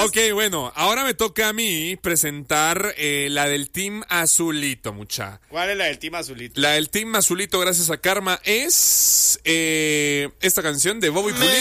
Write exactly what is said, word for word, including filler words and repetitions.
Ok, bueno, ahora me toca a mí presentar eh, la del Team Azulito, mucha. ¿Cuál es la del Team Azulito? La del Team Azulito, gracias a Karma, es eh, esta canción de Bobby Pulido.